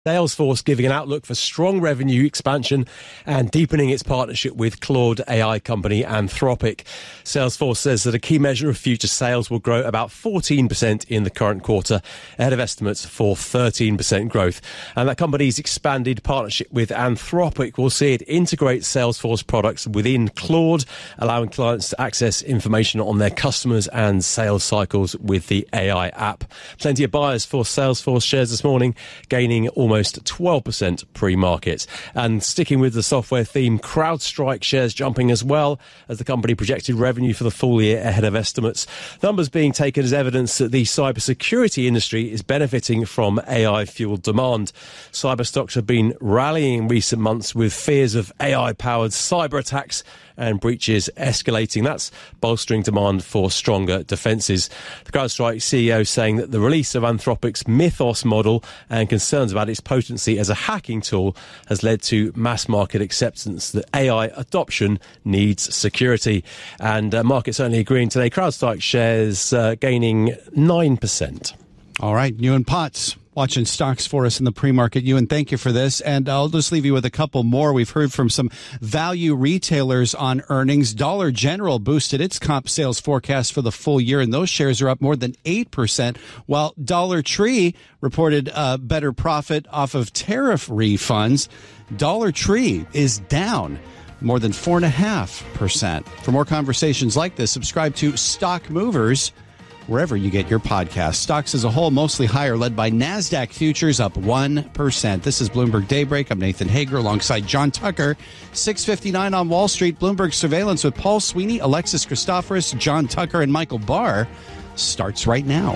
Salesforce giving an outlook for strong revenue expansion and deepening its partnership with Claude AI company Anthropic. Salesforce says that a key measure of future sales will grow about 14% in the current quarter, ahead of estimates for 13% growth. And that company's expanded partnership with Anthropic will see it integrate Salesforce products within Claude, allowing clients to access information on their customers and sales cycles with the AI app. Plenty of buyers for Salesforce shares this morning, gaining almost 12% pre-market. And sticking with the software theme, CrowdStrike shares jumping as well as the company projected revenue for the full year ahead of estimates. Numbers being taken as evidence that the cybersecurity industry is benefiting from AI-fueled demand. Cyber stocks have been rallying in recent months with fears of AI-powered cyber attacks and breaches escalating. That's bolstering demand for stronger defences. The CrowdStrike CEO saying that the release of Anthropic's Mythos model and concerns about its potency as a hacking tool has led to mass market acceptance that AI adoption needs security. And markets only agreeing today. CrowdStrike shares gaining 9%. All right, Ewan Potts watching stocks for us in the pre-market. Ewan, thank you for this. And I'll just leave you with a couple more. We've heard from some value retailers on earnings. Dollar General boosted its comp sales forecast for the full year, and those shares are up more than 8%, while Dollar Tree reported a better profit off of tariff refunds. Dollar Tree is down more than 4.5%. For more conversations like this, subscribe to Stock Movers wherever you get your podcast. Stocks as a whole mostly higher, led by NASDAQ futures up 1%. This is Bloomberg Daybreak. I'm Nathan Hager alongside John Tucker. 6:59 on Wall Street. Bloomberg Surveillance with Paul Sweeney, Alexis Christoforous, John Tucker, and Michael Barr starts right now.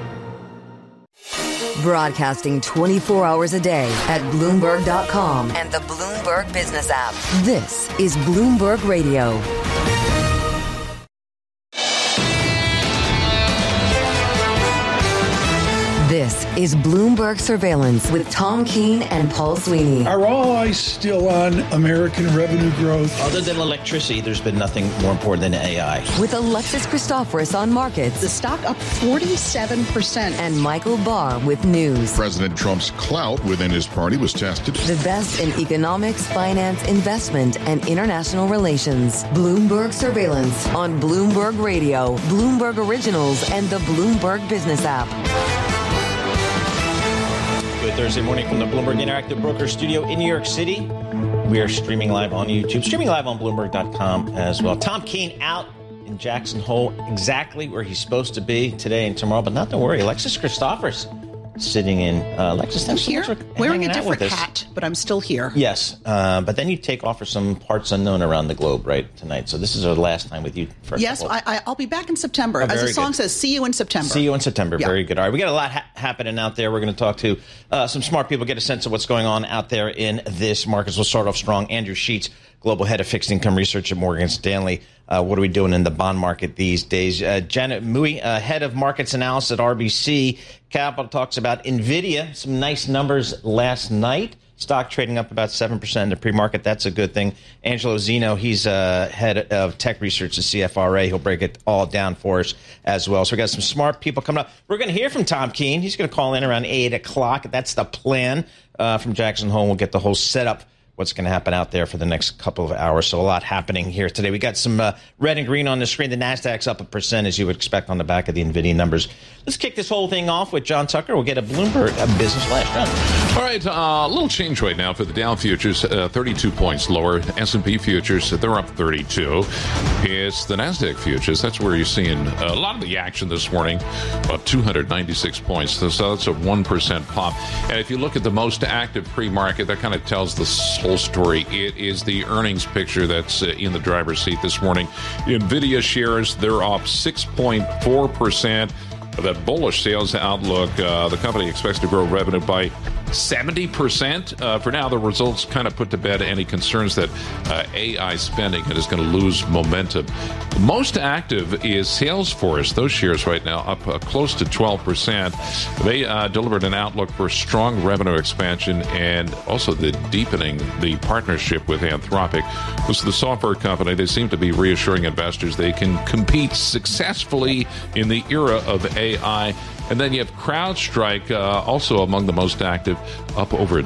Broadcasting 24 hours a day at Bloomberg.com and the Bloomberg Business app. This is Bloomberg Radio. This is Bloomberg Surveillance with Tom Keene and Paul Sweeney. Are all eyes still on American revenue growth? Other than electricity, there's been nothing more important than AI. With Alexis Christoforous on markets. The stock up 47%. And Michael Barr with news. President Trump's clout within his party was tested. The best in economics, finance, investment, and international relations. Bloomberg Surveillance on Bloomberg Radio, Bloomberg Originals, and the Bloomberg Business app. Good Thursday morning from the Bloomberg Interactive Broker Studio in New York City. We are streaming live on YouTube, streaming live on Bloomberg.com as well. Tom Keene out in Jackson Hole, exactly where he's supposed to be today and tomorrow, but not to worry. Alexis Christoforous sitting in. Alexis, thanks so much for wearing a hanging out different with us. hat, but I'm still here. Yes, but then you take off for some parts unknown around the globe, right, tonight. So this is our last time with you. For yes, I'll be back in September. Oh, as the song good. says, see you in September. See you in September. Yeah. Very good. All right, we got a lot happening out there. We're going to talk to some smart people, get a sense of what's going on out there in this market. We'll start off strong. Andrew Sheets, Global Head of Fixed Income Research at Morgan Stanley. What are we doing in the bond market these days? Janet Mui, Head of Markets Analysis at RBC Capital, talks about NVIDIA. Some nice numbers last night. Stock trading up about 7% in the pre-market. That's a good thing. Angelo Zeno, he's Head of Tech Research at CFRA. He'll break it all down for us as well. So we got some smart people coming up. We're going to hear from Tom Keene. He's going to call in around 8 o'clock. That's the plan from Jackson Hole. We'll get the whole setup, what's going to happen out there for the next couple of hours. So a lot happening here today. We got some red and green on the screen. The Nasdaq's up 1%, as you would expect on the back of the NVIDIA numbers. Let's kick this whole thing off with John Tucker. We'll get a Bloomberg Business Flash. John. All right, a little change right now for the Dow futures, 32 points lower. S&P futures, they're up 32. It's the Nasdaq futures. That's where you're seeing a lot of the action this morning, about 296 points. So that's a 1% pop. And if you look at the most active pre-market, that kind of tells the whole story. It is the earnings picture that's in the driver's seat this morning. NVIDIA shares, they're up 6.4%. That bullish sales outlook, the company expects to grow revenue by 70%. For now, the results kind of put to bed any concerns that AI spending is going to lose momentum. Most active is Salesforce. Those shares right now up close to 12%. They delivered an outlook for strong revenue expansion and also the deepening the partnership with Anthropic. This is the software company. They seem to be reassuring investors they can compete successfully in the era of AI. And then you have CrowdStrike, also among the most active, up over